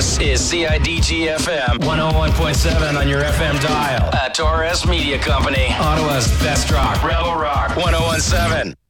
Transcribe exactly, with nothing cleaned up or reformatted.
This is C I D G F M one oh one point seven on your F M dial. A Torres Media Company. Ottawa's best rock. Rebel Rock one oh one seven.